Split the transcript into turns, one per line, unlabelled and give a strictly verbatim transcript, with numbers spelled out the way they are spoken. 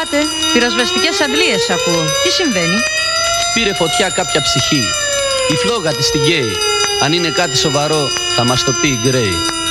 πάτε? Πυροσβεστικές αντλίες ακούω. Τι συμβαίνει?
Πήρε φωτιά κάποια ψυχή. Η φλόγα της την καίει. Αν είναι κάτι σοβαρό θα μας το πει η Γκρέι.